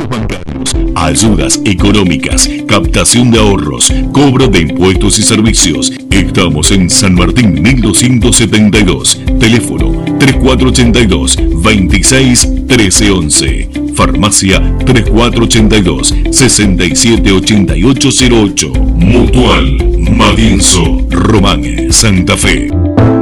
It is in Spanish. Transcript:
servicios bancarios, ayudas económicas, captación de ahorros, cobro de impuestos y servicios. Estamos en San Martín 1272, teléfono 3482 26 1311, farmacia 3482 678808, Mutual Matienzo, Román, Santa Fe.